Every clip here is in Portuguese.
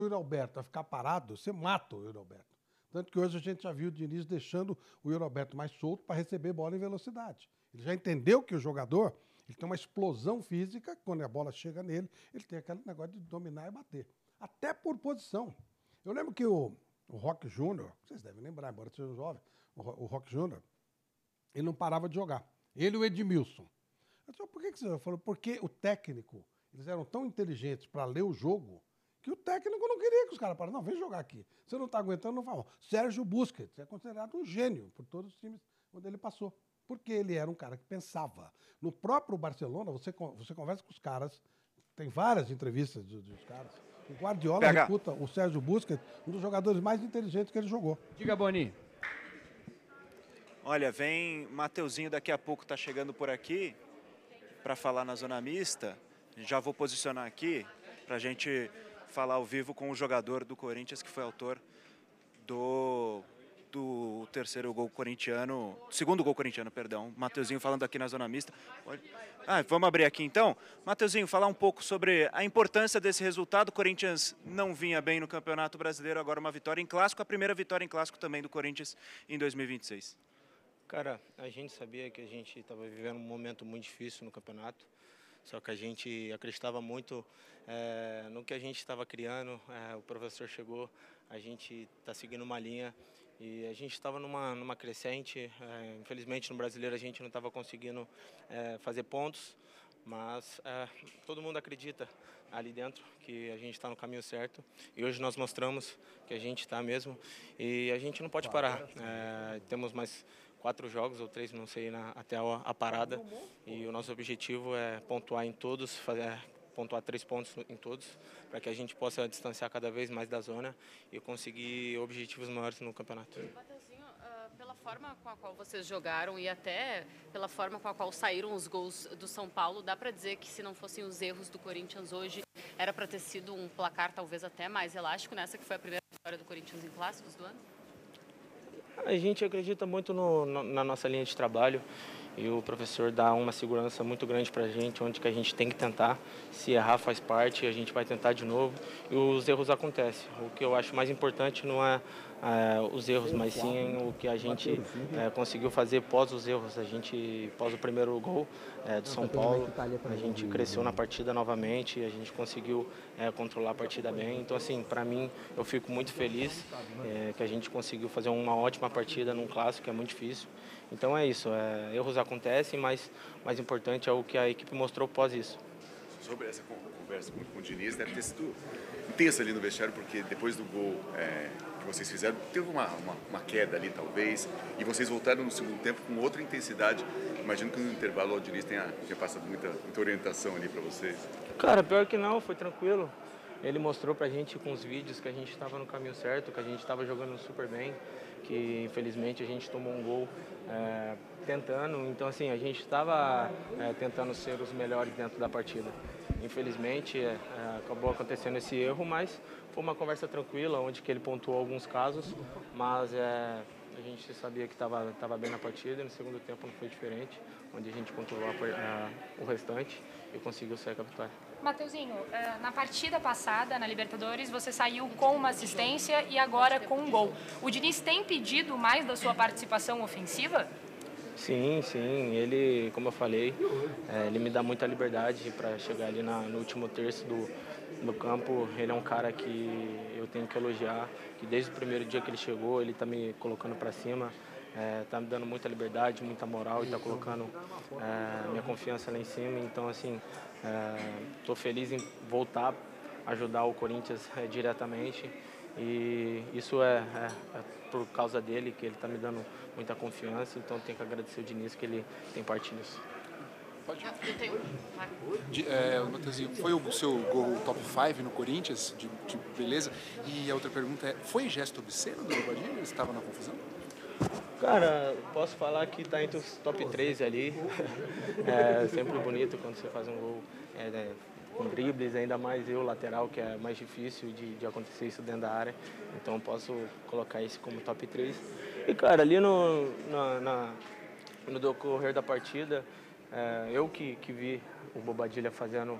o Yuri Alberto a ficar parado, você mata o Yuri Alberto. Tanto que hoje a gente já viu o Diniz deixando o Yuri Alberto mais solto para receber bola em velocidade. Ele já entendeu que o jogador ele tem uma explosão física, quando a bola chega nele, ele tem aquele negócio de dominar e bater. Até por posição. Eu lembro que o Roque Júnior, vocês devem lembrar, embora seja jovem, o Roque Júnior, ele não parava de jogar. Ele e o Edmilson. Eu disse, por que você falou? Porque o técnico, eles eram tão inteligentes para ler o jogo que o técnico não queria que os caras parassem. Não, vem jogar aqui. Você não está aguentando, não fala. Sérgio Busquets é considerado um gênio por todos os times onde ele passou. Porque ele era um cara que pensava. No próprio Barcelona, você conversa com os caras, tem várias entrevistas dos caras. O Guardiola reputa o Sérgio Busquets, um dos jogadores mais inteligentes que ele jogou. Diga, Boni. Olha, vem Mateuzinho daqui a pouco, tá chegando por aqui para falar na zona mista. Já vou posicionar aqui para a gente falar ao vivo com o jogador do Corinthians que foi autor do terceiro gol corintiano, segundo gol corintiano, perdão. Mateuzinho falando aqui na zona mista. Vamos abrir aqui então. Mateuzinho, falar um pouco sobre a importância desse resultado. O Corinthians não vinha bem no Campeonato Brasileiro, agora uma vitória em clássico, a primeira vitória em clássico também do Corinthians em 2026. Cara, a gente sabia que a gente estava vivendo um momento muito difícil no campeonato, só que a gente acreditava muito no que a gente estava criando. O professor chegou, a gente está seguindo uma linha e a gente estava numa crescente. Infelizmente no Brasileiro a gente não estava conseguindo fazer pontos, mas todo mundo acredita ali dentro que a gente está no caminho certo e hoje nós mostramos que a gente está mesmo e a gente não pode parar. Temos mais 4 jogos ou 3, não sei, até a parada. E o nosso objetivo é pontuar em todos, pontuar 3 pontos em todos, para que a gente possa distanciar cada vez mais da zona e conseguir objetivos maiores no campeonato. Mateuzinho, pela forma com a qual vocês jogaram e até pela forma com a qual saíram os gols do São Paulo, dá para dizer que se não fossem os erros do Corinthians hoje, era para ter sido um placar talvez até mais elástico nessa que foi a primeira vitória do Corinthians em clássicos do ano? A gente acredita muito na nossa linha de trabalho e o professor dá uma segurança muito grande para a gente, onde que a gente tem que tentar. Se errar faz parte, a gente vai tentar de novo e os erros acontecem. O que eu acho mais importante não é os erros, mas sim o que a gente conseguiu fazer pós os erros. A gente, pós o primeiro gol do São Paulo, a gente cresceu na partida novamente, a gente conseguiu controlar a partida bem. Então, assim, para mim, eu fico muito feliz que a gente conseguiu fazer uma ótima partida num clássico, que é muito difícil. Então é isso, erros acontecem, mas o mais importante é o que a equipe mostrou pós isso. Sobre essa conversa com o Diniz, deve ter sido intensa ali no vestiário, porque depois do gol que vocês fizeram, teve uma queda ali talvez, e vocês voltaram no segundo tempo com outra intensidade. Imagino que no intervalo o Diniz tenha passado muita orientação ali para vocês. Cara, pior que não, foi tranquilo. Ele mostrou pra gente com os vídeos que a gente estava no caminho certo, que a gente estava jogando super bem, que infelizmente a gente tomou um gol tentando. Então, assim, a gente estava tentando ser os melhores dentro da partida. Infelizmente, acabou acontecendo esse erro, mas foi uma conversa tranquila, onde que ele pontuou alguns casos, mas a gente sabia que estava bem na partida e no segundo tempo não foi diferente, onde a gente controlou o restante e conseguiu sair com a vitória. Mateuzinho, na partida passada, na Libertadores, você saiu com uma assistência e agora com um gol. O Diniz tem pedido mais da sua participação ofensiva? Sim, ele, como eu falei, ele me dá muita liberdade para chegar ali no último terço do campo. Ele é um cara que eu tenho que elogiar, que desde o primeiro dia que ele chegou, ele está me colocando para cima, está me dando muita liberdade, muita moral e está colocando minha confiança lá em cima. Então, assim, estou feliz em voltar a ajudar o Corinthians diretamente. E isso é por causa dele, que ele está me dando muita confiança, então tenho que agradecer o Diniz que ele tem parte nisso. Pode. Mateuzinho, foi o seu gol top 5 no Corinthians, de beleza? E a outra pergunta foi gesto obsceno do Bobadilha? Ele estava na confusão? Cara, posso falar que está entre os top 3 ali. É sempre bonito quando você faz um gol com dribles, ainda mais eu, lateral, que é mais difícil de acontecer isso dentro da área. Então posso colocar esse como top 3. E, cara, ali no decorrer da partida, eu que vi o Bobadilha fazendo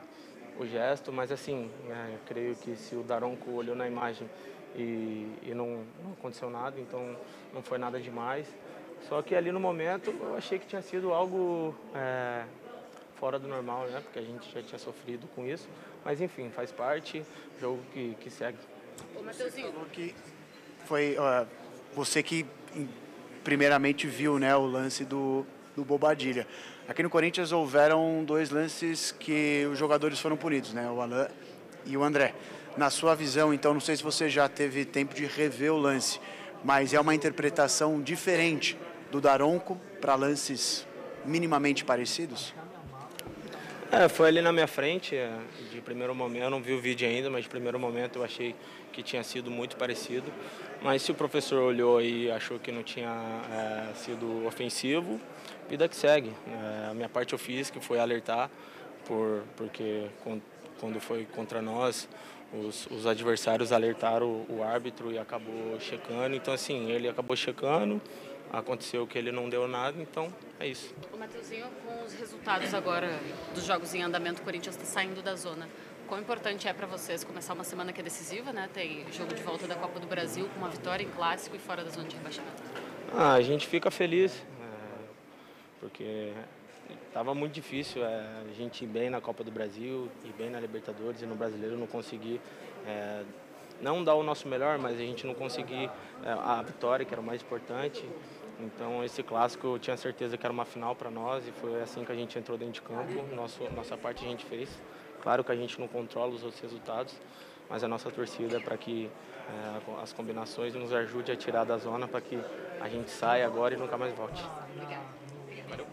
o gesto, mas assim, creio que se o Daronco olhou na imagem e não aconteceu nada, então não foi nada demais. Só que ali no momento eu achei que tinha sido algo fora do normal, né? Porque a gente já tinha sofrido com isso. Mas enfim, faz parte, jogo que segue. Ô, Mateuzinho, Falou que foi você que primeiramente viu, né, o lance do Bobadilha. Aqui no Corinthians houveram 2 lances que os jogadores foram punidos, né, o Alain e o André. Na sua visão, então, não sei se você já teve tempo de rever o lance, mas é uma interpretação diferente do Daronco para lances minimamente parecidos? Foi ali na minha frente, de primeiro momento, eu não vi o vídeo ainda, mas de primeiro momento eu achei que tinha sido muito parecido. Mas se o professor olhou e achou que não tinha sido ofensivo, vida que segue. A minha parte eu fiz, que foi alertar, porque quando foi contra nós, os adversários alertaram o árbitro e acabou checando. Então, assim, ele acabou checando, aconteceu que ele não deu nada, então é isso. o Mateuzinho, com os resultados agora dos jogos em andamento, o Corinthians está saindo da zona. Quão importante é para vocês começar uma semana que é decisiva, né? Tem jogo de volta da Copa do Brasil com uma vitória em clássico e fora da zona de rebaixamento. A gente fica feliz, porque estava muito difícil a gente ir bem na Copa do Brasil, ir bem na Libertadores e no Brasileiro não conseguir, não dar o nosso melhor, mas a gente não conseguir a vitória, que era o mais importante. Então esse clássico eu tinha certeza que era uma final para nós e foi assim que a gente entrou dentro de campo, nossa parte a gente fez. Claro que a gente não controla os outros resultados, mas a nossa torcida é para que as combinações nos ajude a tirar da zona para que a gente saia agora e nunca mais volte. Valeu.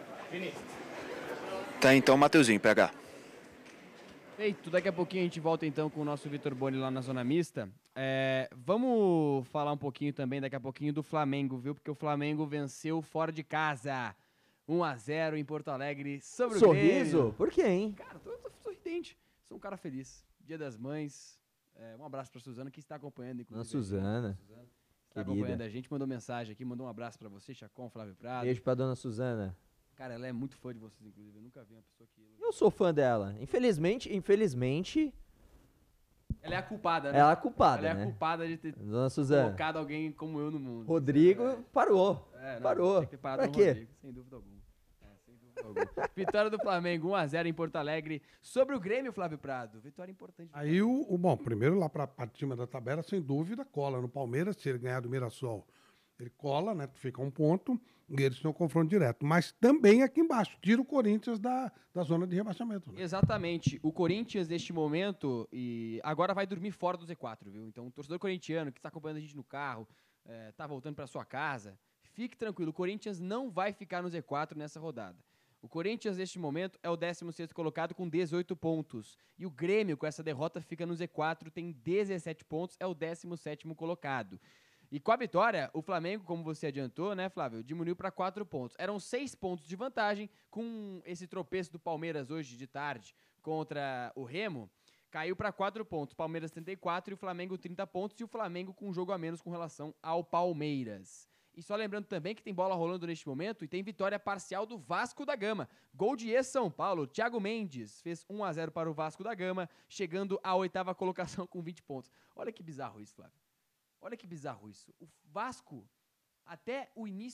Tá, então, Mateuzinho, PH. Feito, daqui a pouquinho a gente volta então com o nosso Vitor Boni lá na Zona Mista. Vamos falar um pouquinho também daqui a pouquinho do Flamengo, viu? Porque o Flamengo venceu fora de casa. 1-0 em Porto Alegre sobre o Sorriso? Grêmio. Por quê, hein? Cara, tô sorridente. Sou um cara feliz. Dia das Mães. Um abraço pra Suzana, que está acompanhando, inclusive. Dona Suzana. Está acompanhando a gente, mandou mensagem aqui, mandou um abraço pra você, Chacon, Flávio Prado. Beijo pra Dona Suzana. Cara, ela é muito fã de vocês, inclusive. Eu nunca vi uma pessoa que... Eu sou fã dela. Infelizmente... Ela é a culpada, né? Ela é a culpada, Ela é né? a culpada de ter Dona Suzana. colocado alguém como eu no mundo. Rodrigo parou. Parou. Tinha que ter parado Pra no quê? Rodrigo, sem dúvida alguma. Sem dúvida alguma. Vitória do Flamengo, 1-0 em Porto Alegre. Sobre o Grêmio, Flávio Prado. Vitória importante. Aí bom, primeiro lá para cima da tabela, sem dúvida, cola no Palmeiras, se ele ganhar do Mirassol, ele cola, né? Fica um ponto, e eles têm um confronto direto. Mas também aqui embaixo, tira o Corinthians da zona de rebaixamento. Né? Exatamente. O Corinthians, neste momento, e agora vai dormir fora do Z4, viu? Então, o torcedor corintiano que está acompanhando a gente no carro, tá voltando para sua casa, fique tranquilo, o Corinthians não vai ficar no Z4 nessa rodada. O Corinthians, neste momento, é o 16º colocado com 18 pontos. E o Grêmio, com essa derrota, fica no Z4, tem 17 pontos, é o 17º colocado. E com a vitória, o Flamengo, como você adiantou, né, Flávio, diminuiu para 4 pontos. Eram 6 pontos de vantagem, com esse tropeço do Palmeiras hoje de tarde contra o Remo, caiu para 4 pontos. Palmeiras 34 e o Flamengo 30 pontos, e o Flamengo com um jogo a menos com relação ao Palmeiras. E só lembrando também que tem bola rolando neste momento e tem vitória parcial do Vasco da Gama. Gol de ex-São Paulo, Thiago Mendes fez 1-0 para o Vasco da Gama, chegando à 8ª colocação com 20 pontos. Olha que bizarro isso, Flávio. Olha que bizarro isso. O Vasco, até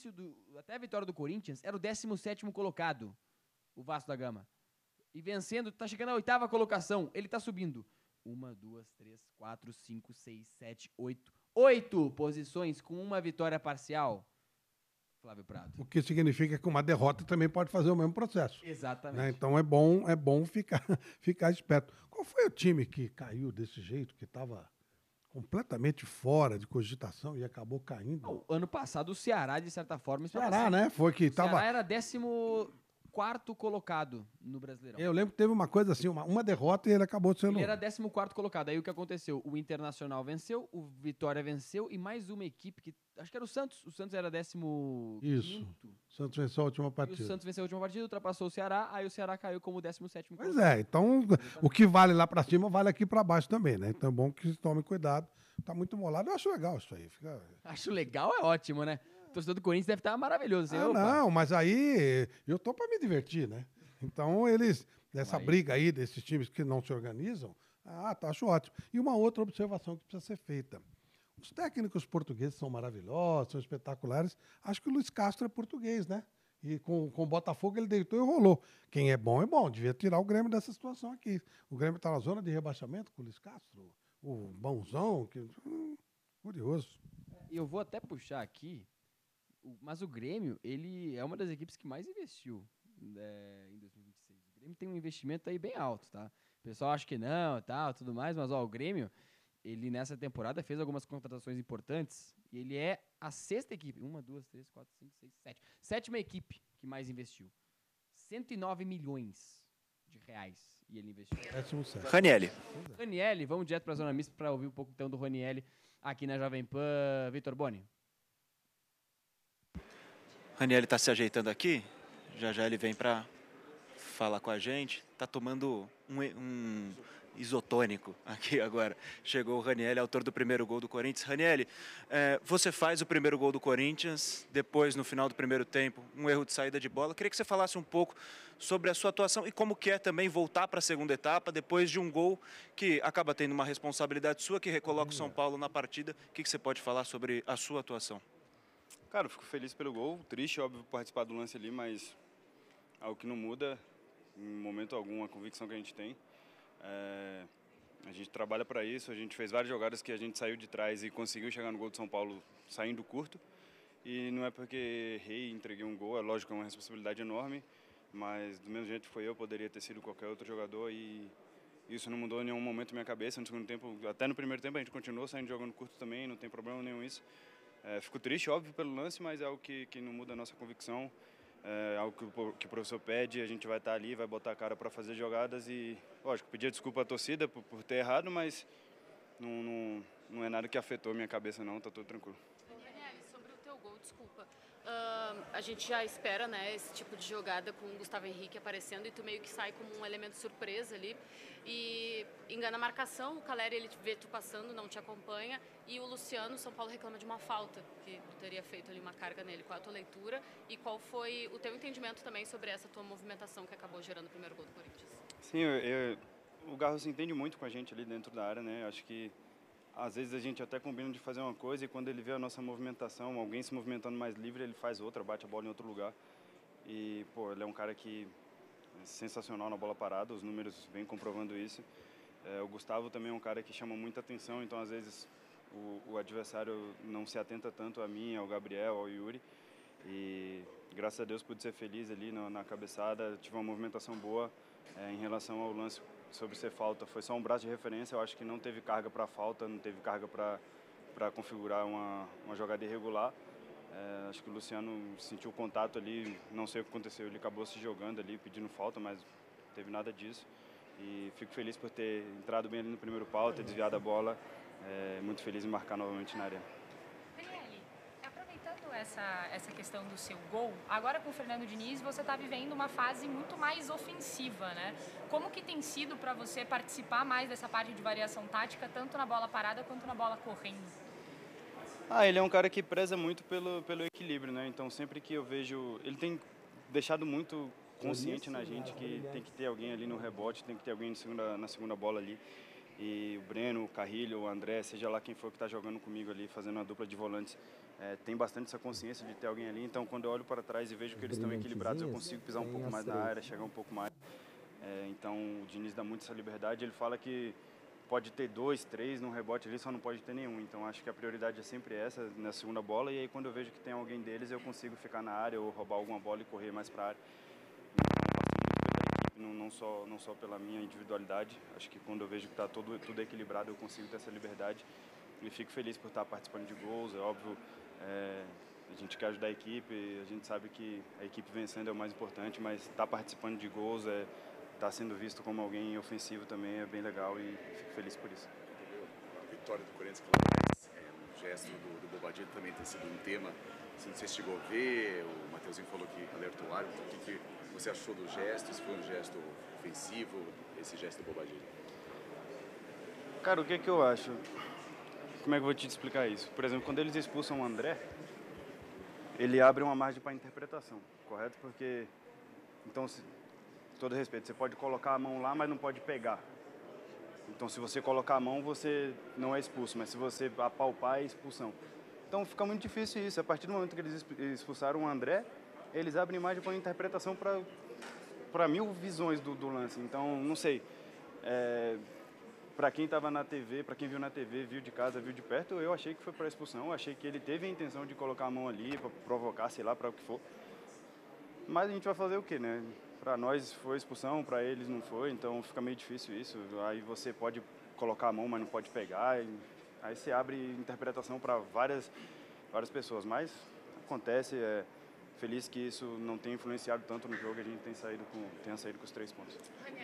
a vitória do Corinthians, era o 17º colocado, o Vasco da Gama. E vencendo, tá chegando à 8ª colocação. Ele tá subindo. 1, 2, 3, 4, 5, 6, 7, 8. 8 posições com uma vitória parcial, Flávio Prado. O que significa que uma derrota também pode fazer o mesmo processo. Exatamente. Né? Então é bom ficar esperto. Qual foi o time que caiu desse jeito, que estava completamente fora de cogitação e acabou caindo? Ano passado o Ceará, de certa forma, Ceará, né? Foi que Ceará tava... era 14º colocado no Brasileirão. Eu lembro que teve uma coisa assim, uma derrota e ele acabou sendo... Ele era 14º colocado. Aí o que aconteceu? O Internacional venceu, o Vitória venceu e mais uma equipe que... Acho que era o Santos. O Santos era 15º. Isso. O Santos venceu a última partida. E o Santos venceu a última partida, ultrapassou o Ceará, aí o Ceará caiu como 17º colocado. Pois é, então o que vale lá pra cima vale aqui pra baixo também, né? Então é bom que tome cuidado. Tá muito molado. Eu acho legal isso aí. Acho legal, é ótimo, né? O torcedor do Corinthians deve estar maravilhoso. Assim, Não, mas aí eu tô pra me divertir, né? Então, essa briga aí desses times que não se organizam, acho ótimo. E uma outra observação que precisa ser feita. Os técnicos portugueses são maravilhosos, são espetaculares. Acho que o Luiz Castro é português, né? E com o Botafogo ele deitou e rolou. Quem é bom. Devia tirar o Grêmio dessa situação aqui. O Grêmio está na zona de rebaixamento com o Luiz Castro. O bonzão. Curioso. Eu vou até puxar aqui, mas o Grêmio, ele é uma das equipes que mais investiu em 2026. O Grêmio tem um investimento aí bem alto, tá? O pessoal acha que não, tal, tudo mais, mas o Grêmio, ele nessa temporada fez algumas contratações importantes e ele é a sexta equipe. 1, 2, 3, 4, 5, 6, 7. Sétima equipe que mais investiu. 109 milhões de reais e ele investiu. Ranielli. Ranielli, vamos direto para a Zona Mista para ouvir um pouco então do Ranielli aqui na Jovem Pan. Vitor Boni. Ranielli está se ajeitando aqui. Já ele vem para falar com a gente. Está tomando um isotônico aqui agora. Chegou o Ranielli, autor do primeiro gol do Corinthians. Ranielli, você faz o primeiro gol do Corinthians, depois, no final do primeiro tempo, um erro de saída de bola. Queria que você falasse um pouco sobre a sua atuação e como que é também voltar para a segunda etapa, depois de um gol que acaba tendo uma responsabilidade sua, que recoloca o São Paulo na partida. O que você pode falar sobre a sua atuação? Cara, eu fico feliz pelo gol. Triste, óbvio, participar do lance ali, mas algo que não muda, em momento algum, a convicção que a gente tem. A gente trabalha para isso, a gente fez várias jogadas que a gente saiu de trás e conseguiu chegar no gol do São Paulo saindo curto. E não é porque errei e entreguei um gol, é lógico, é uma responsabilidade enorme, mas do mesmo jeito que foi eu, poderia ter sido qualquer outro jogador e isso não mudou em nenhum momento na minha cabeça. No segundo tempo, até no primeiro tempo a gente continuou saindo jogando curto também, não tem problema nenhum isso. Fico triste, óbvio, pelo lance, mas é algo que não muda a nossa convicção. É algo que o professor pede, a gente vai estar ali, vai botar a cara para fazer jogadas e, lógico, pedir desculpa à torcida por ter errado, mas não é nada que afetou a minha cabeça não, tá tudo tranquilo. Ranielli, sobre o teu gol, desculpa, a gente já espera, né, esse tipo de jogada com o Gustavo Henrique aparecendo e tu meio que sai como um elemento surpresa ali e engana a marcação, o Caleri ele vê tu passando, não te acompanha e o Luciano, São Paulo reclama de uma falta, que tu teria feito ali uma carga nele. Qual é a tua leitura e qual foi o teu entendimento também sobre essa tua movimentação que acabou gerando o primeiro gol do Corinthians? Sim, o Garros entende muito com a gente ali dentro da área, né? Acho que às vezes a gente até combina de fazer uma coisa e quando ele vê a nossa movimentação, alguém se movimentando mais livre, ele faz outra, bate a bola em outro lugar. E, pô, ele é um cara que é sensacional na bola parada, os números vêm comprovando isso. O Gustavo também é um cara que chama muita atenção, então às vezes o adversário não se atenta tanto a mim, ao Gabriel, ao Yuri. E graças a Deus pude ser feliz ali na cabeçada, tive uma movimentação boa. Em relação ao lance sobre ser falta, foi só um braço de referência, eu acho que não teve carga para falta, não teve carga para configurar uma jogada irregular. Acho que o Luciano sentiu o contato ali, não sei o que aconteceu, ele acabou se jogando ali, pedindo falta, mas não teve nada disso. E fico feliz por ter entrado bem ali no primeiro pau, ter desviado a bola, muito feliz em marcar novamente na área. Ranielli, aproveitando essa questão do seu gol, agora com o Fernando Diniz você está vivendo uma fase muito mais ofensiva, né? Como que tem sido para você participar mais dessa parte de variação tática, tanto na bola parada quanto na bola correndo? Ele é um cara que preza muito pelo equilíbrio, né? Então sempre que eu vejo, ele tem deixado muito consciente na gente que tem que ter alguém ali no rebote, tem que ter alguém na segunda bola ali. E o Breno, o Carrilho, o André, seja lá quem for que está jogando comigo ali, fazendo uma dupla de volantes, tem bastante essa consciência de ter alguém ali. Então, quando eu olho para trás e vejo que eles estão equilibrados, eu consigo pisar um pouco mais na área, chegar um pouco mais. Então, o Diniz dá muito essa liberdade. Ele fala que pode ter 2, 3 no rebote ali, só não pode ter nenhum. Então, acho que a prioridade é sempre essa, na segunda bola. E aí, quando eu vejo que tem alguém deles, eu consigo ficar na área ou roubar alguma bola e correr mais para a área. Não só pela minha individualidade, acho que quando eu vejo que está tudo equilibrado eu consigo ter essa liberdade e fico feliz por estar participando de gols, é óbvio, a gente quer ajudar a equipe, a gente sabe que a equipe vencendo é o mais importante, mas estar participando de gols, estar sendo visto como alguém ofensivo também é bem legal e fico feliz por isso. A vitória do Corinthians, o gesto do Bobadilha também tem sido um tema, assim, você chegou a ver, o Mateuzinho falou que alertou o árbitro, o que você achou do gesto? Se foi um gesto ofensivo, esse gesto do Bobadilha? Cara, o que eu acho? Como é que eu vou te explicar isso? Por exemplo, quando eles expulsam o André, ele abre uma margem para interpretação, correto? Porque, então, todo respeito, você pode colocar a mão lá, mas não pode pegar. Então, se você colocar a mão, você não é expulso, mas se você apalpar, é expulsão. Então, fica muito difícil isso. A partir do momento que eles expulsaram o André, eles abrem mais de uma interpretação para 1000 visões do lance. Então, não sei. Para quem estava na TV, para quem viu na TV, viu de casa, viu de perto, eu achei que foi para expulsão. Eu achei que ele teve a intenção de colocar a mão ali, para provocar, sei lá, para o que for. Mas a gente vai fazer o quê, né? Para nós foi expulsão, para eles não foi, então fica meio difícil isso. Aí você pode colocar a mão, mas não pode pegar. Aí você abre interpretação para várias pessoas. Mas acontece, feliz que isso não tenha influenciado tanto no jogo, a gente tenha saído com os 3 pontos.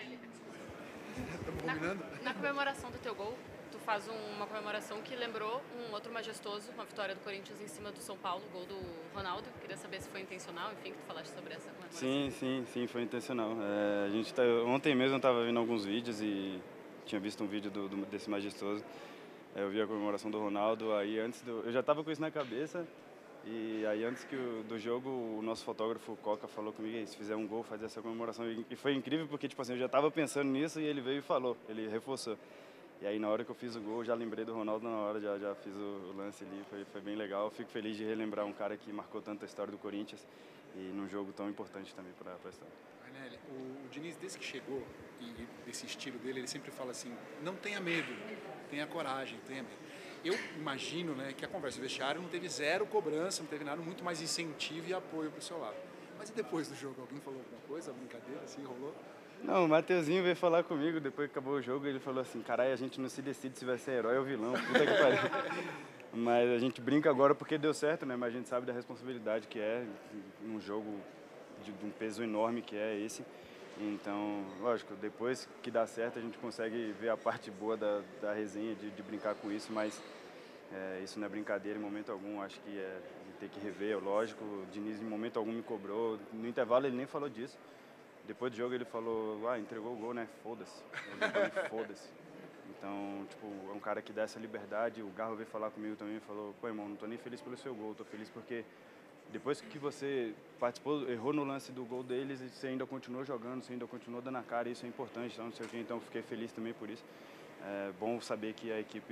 Estamos combinando? Na comemoração do teu gol, tu faz uma comemoração que lembrou um outro majestoso, uma vitória do Corinthians em cima do São Paulo, gol do Ronaldo. Queria saber se foi intencional, enfim, que tu falaste sobre essa comemoração. Sim, foi intencional. Ontem mesmo eu estava vendo alguns vídeos e tinha visto um vídeo desse majestoso. Eu vi a comemoração do Ronaldo, aí eu já estava com isso na cabeça. E aí antes do jogo, o nosso fotógrafo Coca falou comigo, se fizer um gol, faz essa comemoração. E foi incrível porque, tipo assim, eu já estava pensando nisso e ele veio e falou, ele reforçou. E aí na hora que eu fiz o gol, já lembrei do Ronaldo na hora, já fiz o lance ali, foi bem legal. Eu fico feliz de relembrar um cara que marcou tanto a história do Corinthians e num jogo tão importante também para a história. Arnelli, o Diniz, desde que chegou, e desse estilo dele, ele sempre fala assim, não tenha medo, tenha coragem, tenha medo. Eu imagino, né, que a conversa do vestiário não teve zero cobrança, não teve nada, muito mais incentivo e apoio pro seu lado. Mas e depois do jogo, alguém falou alguma coisa, brincadeira, assim, rolou? Não, o Mateuzinho veio falar comigo depois que acabou o jogo, ele falou assim, caralho, a gente não se decide se vai ser herói ou vilão, puta que pariu. Mas a gente brinca agora porque deu certo, né, mas a gente sabe da responsabilidade que é num jogo de um peso enorme que é esse. Então, lógico, depois que dá certo a gente consegue ver a parte boa da resenha, de brincar com isso, mas isso não é brincadeira em momento algum, acho que ter que rever, lógico, o Diniz em momento algum me cobrou, no intervalo ele nem falou disso, depois do jogo ele falou, entregou o gol, né, foda-se, foda-se. Então, tipo, é um cara que dá essa liberdade, o Garro veio falar comigo também, falou, pô irmão, não tô nem feliz pelo seu gol, tô feliz porque depois que você participou, errou no lance do gol deles, você ainda continuou jogando, você ainda continuou dando a cara, isso é importante, então, não sei o quê, então fiquei feliz também por isso. É bom saber que a equipe,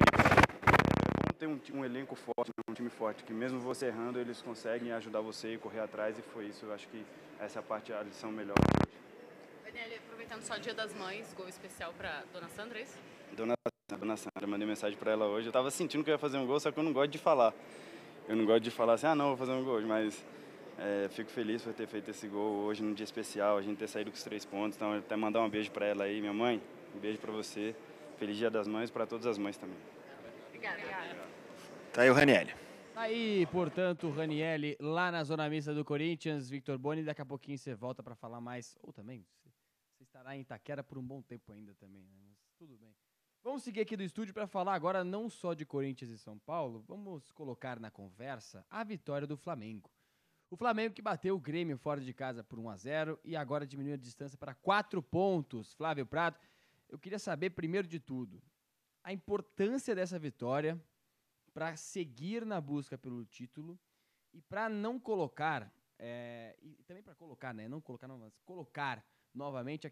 é bom ter um elenco forte, um time forte, que mesmo você errando, eles conseguem ajudar você e correr atrás, e foi isso, eu acho que essa parte é a lição melhor hoje. Daniel, aproveitando só o Dia das Mães, gol especial para Dona Sandra, é isso? Dona Sandra, mandei mensagem para ela hoje, eu tava sentindo que eu ia fazer um gol, só que eu não gosto de falar. Eu não gosto de falar assim, não, vou fazer um gol hoje, mas fico feliz por ter feito esse gol hoje num dia especial, a gente ter saído com os 3 pontos, então até mandar um beijo para ela aí, minha mãe, um beijo para você, feliz Dia das Mães para todas as mães também. Obrigada. Tá aí o Ranieri. Tá aí, portanto, o Ranieri lá na zona mista do Corinthians, Victor Boni, daqui a pouquinho você volta para falar mais, ou também, você estará em Itaquera por um bom tempo ainda também, né? Mas tudo bem. Vamos seguir aqui do estúdio para falar agora não só de Corinthians e São Paulo, vamos colocar na conversa a vitória do Flamengo. O Flamengo que bateu o Grêmio fora de casa por 1-0 e agora diminuiu a distância para 4 pontos. Flávio Prado, eu queria saber primeiro de tudo, a importância dessa vitória para seguir na busca pelo título e para não colocar, e também para colocar, né, não colocar, não, mas colocar novamente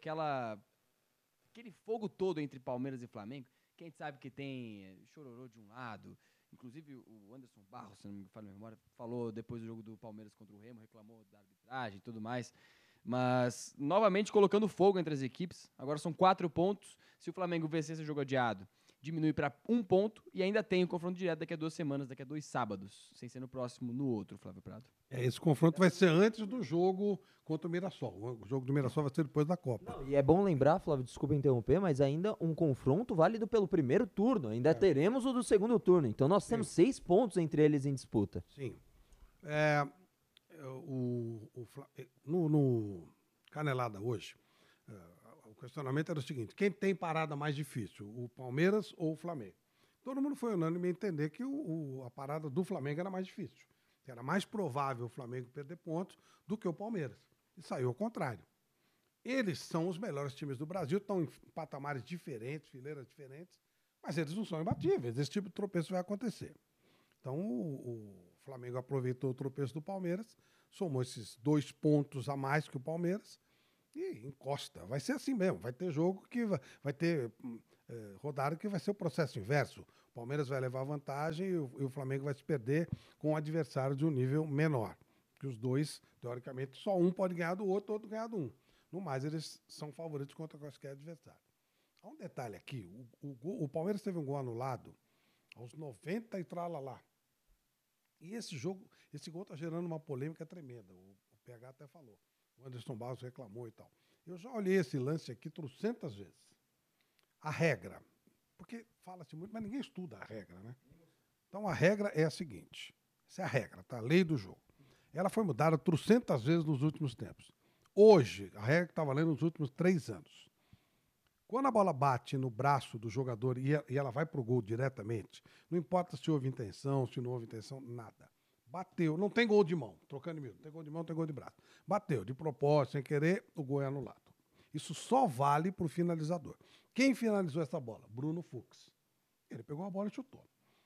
aquele fogo todo entre Palmeiras e Flamengo, que a gente sabe que tem chororô de um lado, inclusive o Anderson Barros, se não me falha a memória, falou depois do jogo do Palmeiras contra o Remo, reclamou da arbitragem e tudo mais, mas novamente colocando fogo entre as equipes, agora são 4 pontos, se o Flamengo vencer esse jogo adiado, diminui para 1 ponto e ainda tem o confronto direto daqui a 2 semanas, daqui a 2 sábados, sem ser no próximo, no outro, Flávio Prado. Esse confronto vai ser antes do jogo contra o Mirassol. O jogo do Mirassol vai ser depois da Copa. Não, e é bom lembrar, Flávio, desculpa interromper, mas ainda um confronto válido pelo primeiro turno. Ainda teremos o do segundo turno. Então nós temos 6 pontos entre eles em disputa. Sim. No Canelada hoje, o questionamento era o seguinte: quem tem parada mais difícil, o Palmeiras ou o Flamengo? Todo mundo foi unânime a entender que a parada do Flamengo era mais difícil. Que era mais provável o Flamengo perder pontos do que o Palmeiras. E saiu ao contrário. Eles são os melhores times do Brasil, estão em patamares diferentes, fileiras diferentes, mas eles não são imbatíveis. Esse tipo de tropeço vai acontecer. Então, o Flamengo aproveitou o tropeço do Palmeiras, somou esses 2 pontos a mais que o Palmeiras e encosta. Vai ser assim mesmo. Vai ter jogo que vai ter rodada que vai ser o processo inverso. O Palmeiras vai levar vantagem e o Flamengo vai se perder com um adversário de um nível menor. Que os dois, teoricamente, só um pode ganhar do outro ganhar do um. No mais, eles são favoritos contra qualquer adversário. Há um detalhe aqui. O Palmeiras teve um gol anulado aos 90 e tralalá. E esse gol está gerando uma polêmica tremenda. O PH até falou. O Anderson Barros reclamou e tal. Eu já olhei esse lance aqui 300 vezes. A regra, porque fala-se muito, mas ninguém estuda a regra, né? Então a regra é a seguinte, essa é a regra, tá? A lei do jogo. Ela foi mudada 300 vezes nos últimos tempos. Hoje, a regra que está valendo nos últimos 3 anos. Quando a bola bate no braço do jogador e ela vai pro gol diretamente, não importa se houve intenção, se não houve intenção, nada. Bateu, não tem gol de mão, trocando miúdo, não tem gol de mão, não tem gol de braço. Bateu, de propósito, sem querer, o gol é anulado. Isso só vale para o finalizador. Quem finalizou essa bola? Bruno Fux. Ele pegou a bola e chutou.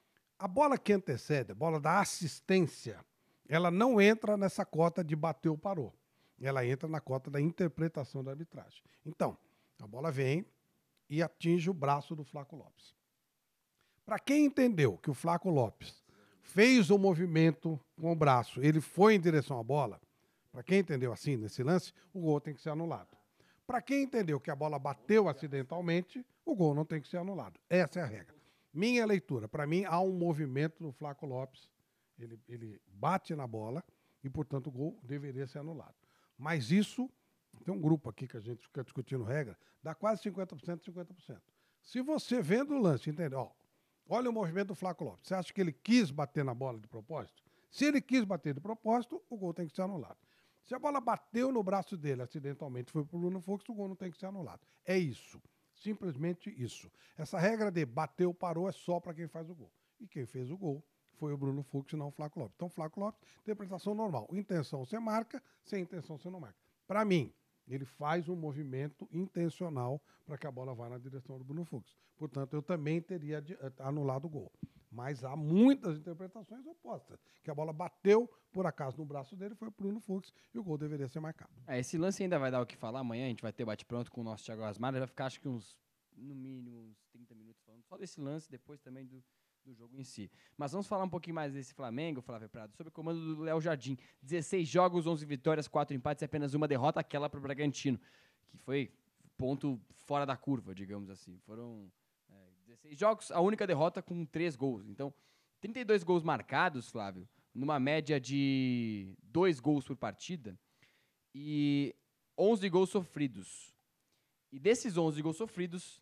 A bola que antecede, a bola da assistência, ela não entra nessa cota de bateu, parou. Ela entra na cota da interpretação da arbitragem. Então, a bola vem e atinge o braço do Flaco Lopes. Para quem entendeu que o Flaco Lopes fez o movimento com o braço, ele foi em direção à bola, para quem entendeu assim nesse lance, o gol tem que ser anulado. Para quem entendeu que a bola bateu acidentalmente, o gol não tem que ser anulado. Essa é a regra. Minha leitura, para mim, há um movimento do Flaco Lopes, ele bate na bola e, portanto, o gol deveria ser anulado. Mas isso, tem um grupo aqui que a gente fica discutindo regra, dá quase 50%, 50%. Se você vendo o lance, entendeu? Olha o movimento do Flaco Lopes. Você acha que ele quis bater na bola de propósito? Se ele quis bater de propósito, o gol tem que ser anulado. Se a bola bateu no braço dele acidentalmente, foi para o Bruno Fux, o gol não tem que ser anulado. É isso. Simplesmente isso. Essa regra de bateu, parou, é só para quem faz o gol. E quem fez o gol foi o Bruno Fux e não o Flaco Lopes. Então, Flaco Lopes, interpretação normal. Intenção você marca, sem intenção você não marca. Para mim, ele faz um movimento intencional para que a bola vá na direção do Bruno Fux. Portanto, eu também teria anulado o gol. Mas há muitas interpretações opostas. Que a bola bateu, por acaso, no braço dele, foi o Bruno Fux e o gol deveria ser marcado. Esse lance ainda vai dar o que falar. Amanhã a gente vai ter bate-pronto com o nosso Thiago Asmar. Ele vai ficar, acho que no mínimo, uns 30 minutos falando só desse lance, depois também do jogo em si. Mas vamos falar um pouquinho mais desse Flamengo, Flávio Prado, sob o comando do Léo Jardim. 16 jogos, 11 vitórias, 4 empates e apenas uma derrota, aquela para o Bragantino, que foi ponto fora da curva, digamos assim. Foram 16 jogos, a única derrota com 3 gols. Então, 32 gols marcados, Flávio, numa média de 2 gols por partida e 11 gols sofridos. E desses 11 gols sofridos,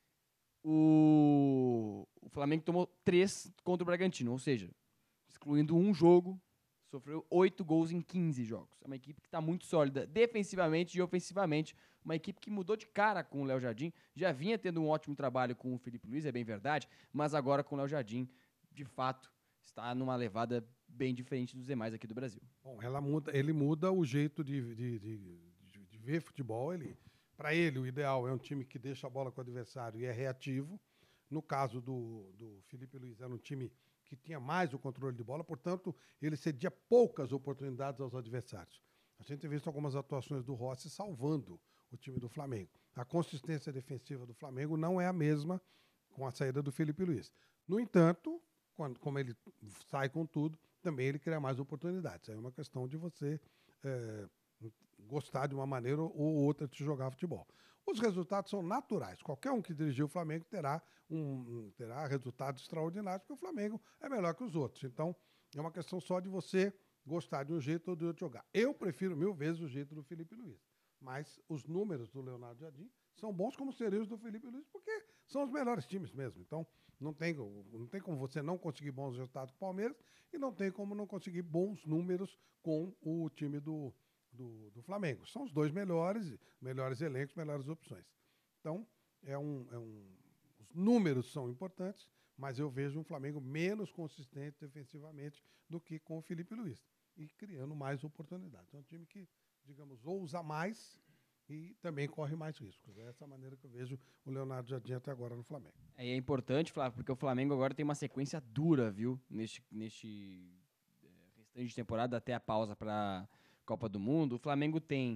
o Flamengo tomou 3 contra o Bragantino, ou seja, excluindo um jogo, sofreu 8 gols em 15 jogos. É uma equipe que está muito sólida defensivamente e ofensivamente, uma equipe que mudou de cara com o Léo Jardim, já vinha tendo um ótimo trabalho com o Felipe Luiz, é bem verdade, mas agora com o Léo Jardim, de fato, está numa levada bem diferente dos demais aqui do Brasil. Bom, ele muda o jeito de ver futebol. Para ele, o ideal é um time que deixa a bola com o adversário e é reativo. No caso do Felipe Luiz, era um time que tinha mais o controle de bola, portanto, ele cedia poucas oportunidades aos adversários. A gente tem visto algumas atuações do Rossi salvando o time do Flamengo. A consistência defensiva do Flamengo não é a mesma com a saída do Felipe Luiz. No entanto, como ele sai com tudo, também ele cria mais oportunidades. É uma questão de você gostar de uma maneira ou outra de jogar futebol. Os resultados são naturais. Qualquer um que dirigir o Flamengo terá resultados extraordinários, porque o Flamengo é melhor que os outros. Então, é uma questão só de você gostar de um jeito ou de outro jogar. Eu prefiro 1000 vezes o jeito do Felipe Luiz. Mas os números do Leonardo Jardim são bons como seriam os do Felipe Luiz, porque são os melhores times mesmo. Então, não tem como você não conseguir bons resultados com o Palmeiras e não tem como não conseguir bons números com o time do Flamengo. São os dois melhores elencos, melhores opções. Então, os números são importantes, mas eu vejo um Flamengo menos consistente defensivamente do que com o Felipe Luiz. E criando mais oportunidades. É um time que, digamos, ousa mais e também corre mais riscos. É essa maneira que eu vejo o Leonardo Jardim até agora no Flamengo. É importante, Flávio, porque o Flamengo agora tem uma sequência dura, viu? Neste restante de temporada até a pausa para Copa do Mundo. O Flamengo tem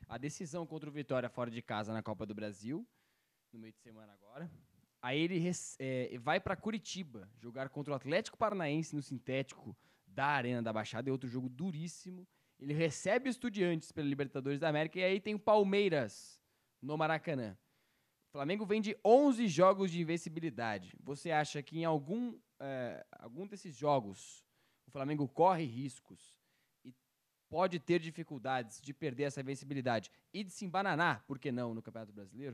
a decisão contra o Vitória fora de casa na Copa do Brasil, no meio de semana agora. Aí ele vai para Curitiba jogar contra o Atlético Paranaense no sintético da Arena da Baixada. É outro jogo duríssimo. Ele recebe o Estudiantes pela Libertadores da América e aí tem o Palmeiras no Maracanã. O Flamengo vem de 11 jogos de invencibilidade. Você acha que em algum desses jogos o Flamengo corre riscos e pode ter dificuldades de perder essa invencibilidade e de se embananar, por que não, no Campeonato Brasileiro?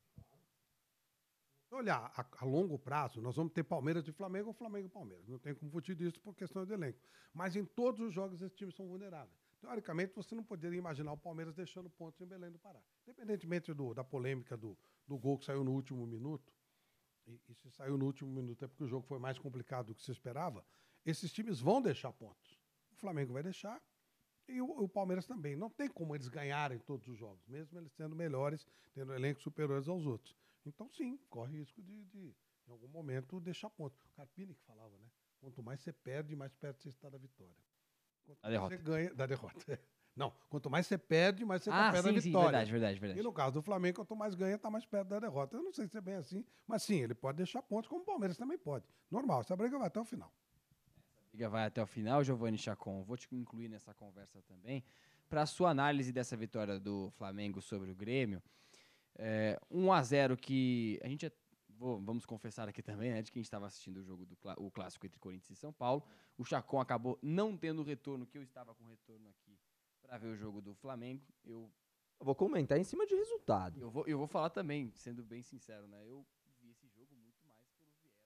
Olhar a longo prazo, nós vamos ter Palmeiras e Flamengo ou Flamengo e Palmeiras. Não tem como fugir disso por questão de elenco. Mas em todos os jogos esses times são vulneráveis. Teoricamente, você não poderia imaginar o Palmeiras deixando pontos em Belém do Pará. Independentemente da polêmica do gol que saiu no último minuto, e se saiu no último minuto é porque o jogo foi mais complicado do que se esperava, esses times vão deixar pontos. O Flamengo vai deixar e o Palmeiras também. Não tem como eles ganharem todos os jogos, mesmo eles sendo melhores, tendo elencos superiores aos outros. Então, sim, corre risco de em algum momento, deixar ponto. O Carpini que falava, né? Quanto mais você perde, mais perto você está da vitória. Quanto Da mais derrota. você ganha, da derrota. Não, quanto mais você perde, mais você está perto da sim, vitória. verdade. E no caso do Flamengo, quanto mais ganha, está mais perto da derrota. Eu não sei se é bem assim, mas sim, ele pode deixar pontos, como o Palmeiras também pode. Normal, essa briga vai até o final. A briga vai até o final, Giovanni Chacon. Vou te incluir nessa conversa também. Para a sua análise dessa vitória do Flamengo sobre o Grêmio, 1-0 que a gente vamos confessar aqui também, né, de quem estava assistindo o jogo o clássico entre Corinthians e São Paulo. O Chacon acabou não tendo retorno, que eu estava com retorno aqui para ver o jogo do Flamengo. Eu vou comentar em cima de resultado. Eu vou falar também, sendo bem sincero, né? Eu vi esse jogo muito mais pelo viés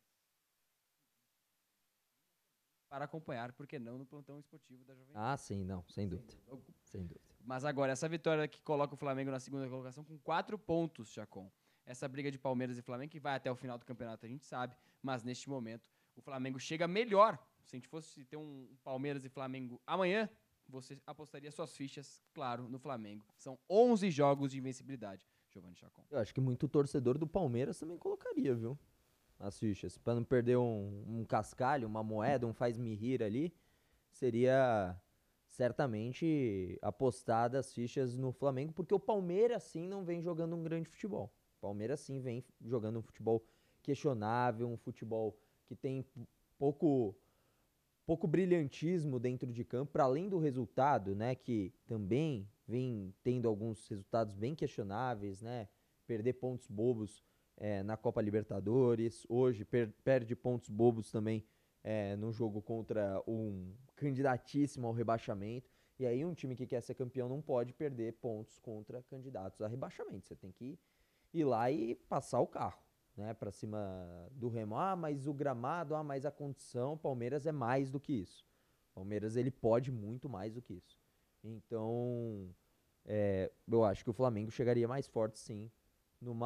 para acompanhar, por que não, no plantão esportivo da Jovem Pan. Ah, sim, não, sem dúvida. Sem dúvida. Mas agora, essa vitória que coloca o Flamengo na segunda colocação com 4 pontos, Chacon. Essa briga de Palmeiras e Flamengo, que vai até o final do campeonato, a gente sabe, mas neste momento o Flamengo chega melhor. Se a gente fosse ter um Palmeiras e Flamengo amanhã, você apostaria suas fichas, claro, no Flamengo. São 11 jogos de invencibilidade, Giovanni Chacon. Eu acho que muito torcedor do Palmeiras também colocaria, viu? As fichas. Para não perder um cascalho, uma moeda, um faz-me rir ali, seria certamente apostar das fichas no Flamengo, porque o Palmeiras, sim, não vem jogando um grande futebol. O Palmeiras, sim, vem jogando um futebol questionável, um futebol que tem pouco brilhantismo dentro de campo, para além do resultado, né, que também vem tendo alguns resultados bem questionáveis, né, perder pontos bobos na Copa Libertadores, hoje perde pontos bobos também no jogo contra um candidatíssimo ao rebaixamento, e aí um time que quer ser campeão não pode perder pontos contra candidatos a rebaixamento, você tem que ir lá e passar o carro, né, para cima do Remo. Mas o gramado, mas a condição, o Palmeiras é mais do que isso. O Palmeiras, ele pode muito mais do que isso. Então, eu acho que o Flamengo chegaria mais forte, sim, num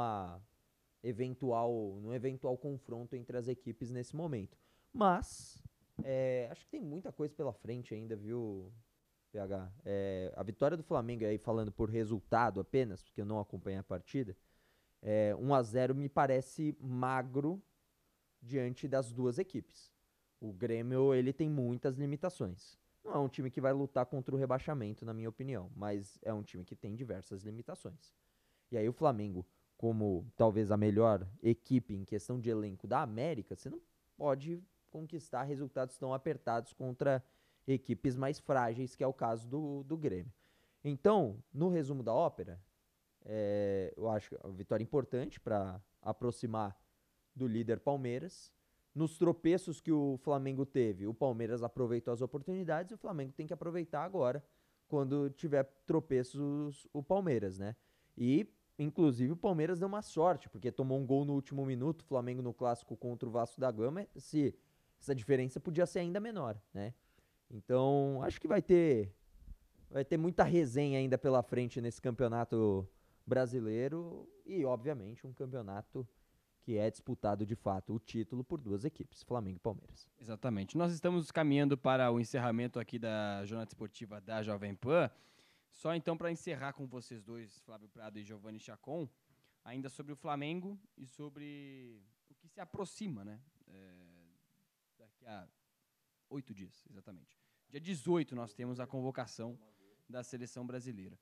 eventual confronto entre as equipes nesse momento. Mas, acho que tem muita coisa pela frente ainda, viu, PH? A vitória do Flamengo, aí falando por resultado apenas, porque eu não acompanhei a partida, 1-0 me parece magro diante das duas equipes. O Grêmio, ele tem muitas limitações. Não é um time que vai lutar contra o rebaixamento, na minha opinião, mas é um time que tem diversas limitações. E aí o Flamengo, como talvez a melhor equipe em questão de elenco da América, você não pode conquistar resultados tão apertados contra equipes mais frágeis, que é o caso do Grêmio. Então, no resumo da ópera, eu acho que é uma vitória importante para aproximar do líder Palmeiras. Nos tropeços que o Flamengo teve, o Palmeiras aproveitou as oportunidades e o Flamengo tem que aproveitar agora, quando tiver tropeços o Palmeiras, né? E, inclusive, o Palmeiras deu uma sorte, porque tomou um gol no último minuto, o Flamengo no clássico contra o Vasco da Gama, essa diferença podia ser ainda menor, né? Então, acho que vai ter muita resenha ainda pela frente nesse campeonato brasileiro e, obviamente, um campeonato que é disputado, de fato, o título por duas equipes, Flamengo e Palmeiras. Exatamente. Nós estamos caminhando para o encerramento aqui da Jornada Esportiva da Jovem Pan. Só então para encerrar com vocês dois, Flávio Prado e Giovanni Chacon, ainda sobre o Flamengo e sobre o que se aproxima, né? Daqui a 8 dias, exatamente. Dia 18 nós temos a convocação da Seleção Brasileira.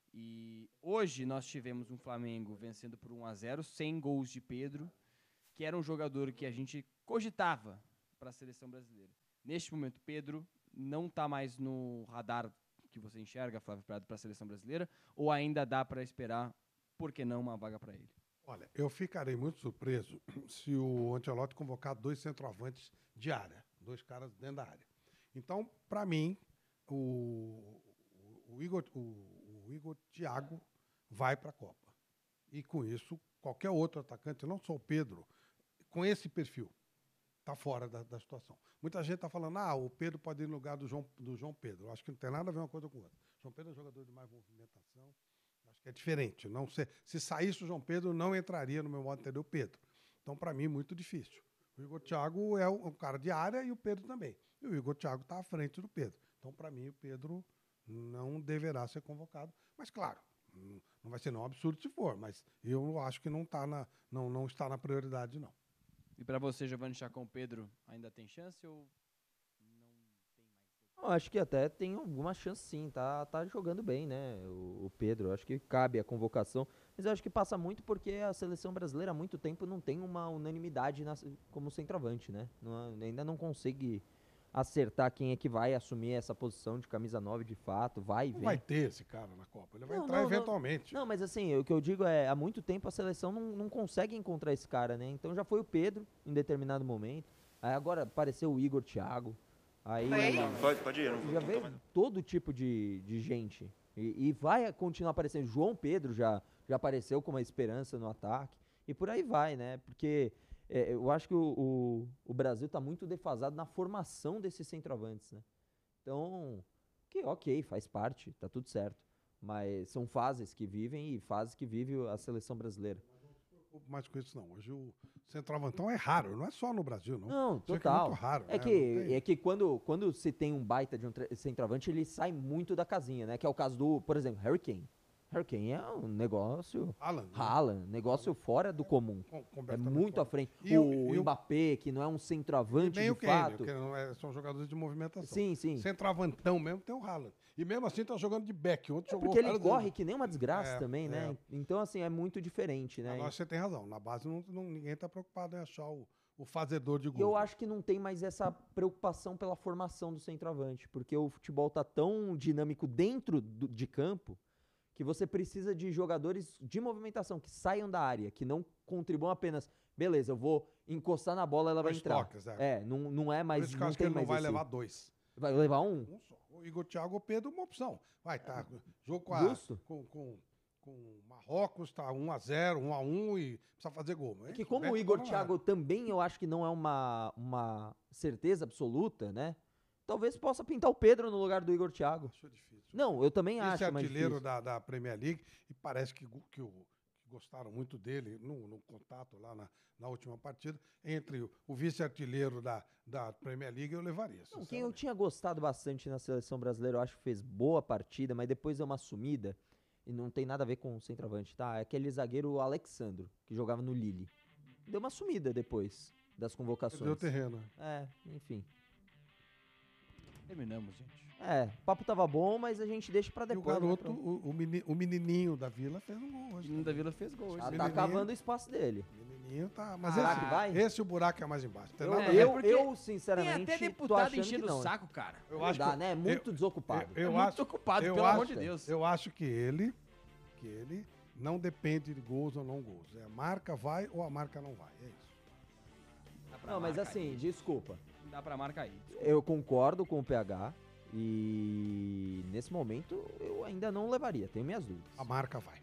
E hoje nós tivemos um Flamengo vencendo por 1-0, sem gols de Pedro, que era um jogador que a gente cogitava para a seleção brasileira. Neste momento, Pedro não está mais no radar que você enxerga, Flávio Prado, para a seleção brasileira, ou ainda dá para esperar, por que não, uma vaga para ele? Olha, eu ficarei muito surpreso se o Ancelotti convocar 2 centroavantes de área, 2 caras dentro da área. Então, para mim, o Igor Thiago vai para a Copa. E com isso, qualquer outro atacante, não só o Pedro, com esse perfil, está fora da situação. Muita gente está falando, o Pedro pode ir no lugar do João Pedro. Eu acho que não tem nada a ver uma coisa com outra. O João Pedro é um jogador de mais movimentação. Acho que é diferente. Não sei, se saísse o João Pedro, não entraria no meu modo de entender o Pedro. Então, para mim, muito difícil. O Igor Thiago é um cara de área e o Pedro também. E o Igor Thiago está à frente do Pedro. Então, para mim, o Pedro não deverá ser convocado. Mas, claro, não vai ser um absurdo se for, mas eu acho que não está na prioridade, não. E para você, Giovanni Chacon, Pedro ainda tem chance ou não tem mais? Eu acho que até tem alguma chance sim, tá jogando bem, né, o Pedro. Eu acho que cabe a convocação, mas eu acho que passa muito porque a seleção brasileira há muito tempo não tem uma unanimidade como centroavante, né? Ainda não consegue acertar quem é que vai assumir essa posição de camisa 9 de fato, vai e vem. Não vai ter esse cara na Copa, ele vai entrar eventualmente. Não, mas assim, o que eu digo é, há muito tempo a seleção não consegue encontrar esse cara, né? Então já foi o Pedro em determinado momento, aí agora apareceu o Igor Thiago, aí Pode ir, já veio todo tipo de gente e vai continuar aparecendo. João Pedro já apareceu com uma esperança no ataque e por aí vai, né? Porque eu acho que o Brasil está muito defasado na formação desses centroavantes, né? Então, ok, faz parte, tá tudo certo. Mas são fases que vivem e fases que vive a seleção brasileira. Não se preocupe mais com isso, não. Hoje o centroavantão é raro, não é só no Brasil, não. Não, total. total. É muito raro. É que quando se tem um baita de um centroavante, ele sai muito da casinha, né? Que é o caso do, por exemplo, Harry Kane. Harry Kane é um negócio... Haaland, negócio fora do comum. É muito à frente. O Mbappé, que não é um centroavante de fato. Que não são jogadores de movimentação. Sim, sim. Centroavantão mesmo tem o Haaland. E mesmo assim tá jogando de back. Porque ele corre que nem uma desgraça também, né? Então, assim, é muito diferente, né? Agora você tem razão. Na base ninguém tá preocupado em achar o fazedor de gol. Eu acho que não tem mais essa preocupação pela formação do centroavante. Porque o futebol tá tão dinâmico dentro de campo que você precisa de jogadores de movimentação, que saiam da área, que não contribuam apenas, beleza, eu vou encostar na bola, ela vai entrar. Toques, não é mais... Por isso que eu acho que ele não vai levar 2. Vai levar um? Um só. O Igor Thiago ou Pedro, uma opção. Vai, tá. Jogo com Marrocos, tá 1-0, 1-1 e precisa fazer gol. É que como o Igor Thiago também eu acho que não é uma certeza absoluta, né? Talvez possa pintar o Pedro no lugar do Igor Thiago. Acho difícil. Não, eu também acho. Esse artilheiro da Premier League, e parece que gostaram muito dele no contato lá na última partida. Entre o vice-artilheiro da Premier League, eu levaria. Não, quem eu tinha gostado bastante na seleção brasileira, eu acho que fez boa partida, mas depois deu uma sumida, e não tem nada a ver com o centroavante, tá? É aquele zagueiro Alexandro, que jogava no Lille. Deu uma sumida depois das convocações. Deu terreno. Enfim. Terminamos, gente. O papo tava bom, mas a gente deixa pra depois. E o garoto, o menininho da Vila fez um gol hoje. O menino da Vila fez gol hoje. Tá cavando o espaço dele. O menininho tá... Mas esse o buraco é mais embaixo. Eu sinceramente, tem até deputado enchendo o saco, cara. Eu acho que, né? Muito desocupado. Muito desocupado, pelo amor de Deus. Eu acho que ele não depende de gols ou não gols. A marca vai ou a marca não vai. É isso. Não, mas assim, desculpa. Dá pra marcar aí. Eu concordo com o PH e nesse momento eu ainda não levaria, tenho minhas dúvidas. A marca vai.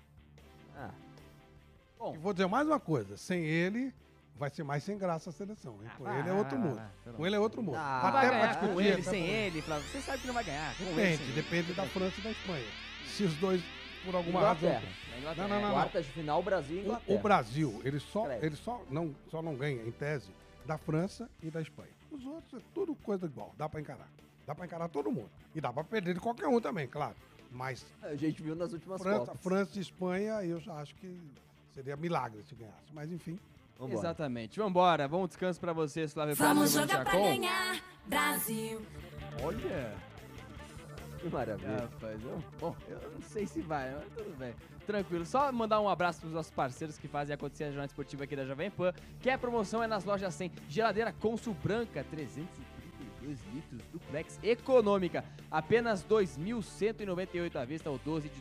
Bom, e vou dizer mais uma coisa, sem ele vai ser mais sem graça a seleção. Hein? Com ele é outro mundo. Com ele é outro mundo. Até pra discutir com ele, sem ele, Flávio, você sabe que não vai ganhar. Depende da França e da Espanha. Se os dois, por alguma razão... Não. Quartas de final, Brasil e Inglaterra. O Brasil, ele só não ganha, em tese, da França e da Espanha. Os outros é tudo coisa igual, dá pra encarar. Dá pra encarar todo mundo. E dá pra perder de qualquer um também, claro. Mas... A gente viu nas últimas Copas. França e Espanha, eu já acho que seria milagre se ganhasse. Mas enfim. Vambora. Exatamente. Vambora. Bom descanso pra vocês, Flávio. Vamos jogar pra ganhar, Brasil. Olha... Que maravilha. Rapaz, bom, eu não sei se vai, mas tudo bem. Tranquilo. Só mandar um abraço pros nossos parceiros que fazem acontecer a jornada esportiva aqui da Jovem Pan, que a promoção é nas lojas 100. Geladeira Consul Branca, 332 litros, duplex econômica. Apenas 2.198 à vista ou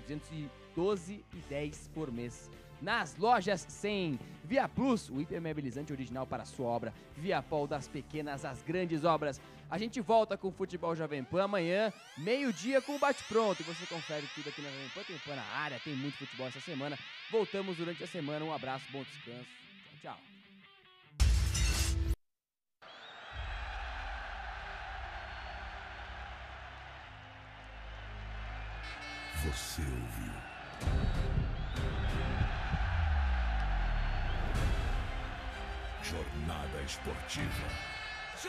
12,10 por mês. Nas lojas 100. Via Plus, o hipermobilizante original para a sua obra. Via Pol, das pequenas às grandes obras. A gente volta com o Futebol Jovem Pan amanhã, meio-dia, com o Bate-Pronto. E você confere tudo aqui na Jovem Pan. Tem Pan na área, tem muito futebol essa semana. Voltamos durante a semana. Um abraço, bom descanso. Tchau, tchau. Você ouviu? Jornada Esportiva.